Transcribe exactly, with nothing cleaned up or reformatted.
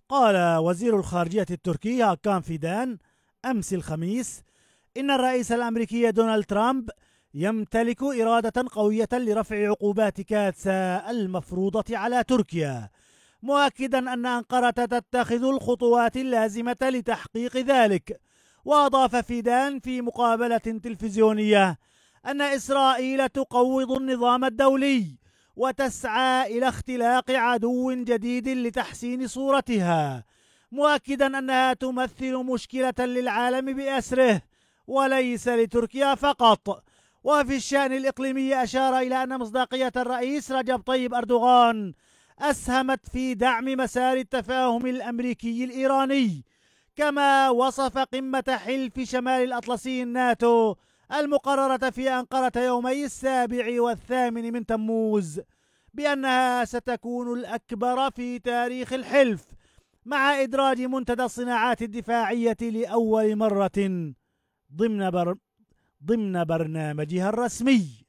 قال وزير الخارجية التركي هاكان فيدان أمس الخميس إن الرئيس الأمريكي دونالد ترامب يمتلك إرادة قوية لرفع عقوبات كاتسا المفروضة على تركيا، مؤكدا أن أنقرة تتخذ الخطوات اللازمة لتحقيق ذلك. وأضاف فيدان في مقابلة تلفزيونية أن إسرائيل تقوض النظام الدولي وتسعى إلى اختلاق عدو جديد لتحسين صورتها، مؤكدا أنها تمثل مشكلة للعالم بأسره وليس لتركيا فقط. وفي الشأن الإقليمي أشار إلى أن مصداقية الرئيس رجب طيب أردوغان أسهمت في دعم مسار التفاهم الأمريكي الإيراني، كما وصف قمة حلف شمال الأطلسي الناتو المقررة في أنقرة يومي السابع والثامن من تموز بأنها ستكون الأكبر في تاريخ الحلف، مع إدراج منتدى الصناعات الدفاعية لأول مرة ضمن بر ضمن برنامجها الرسمي.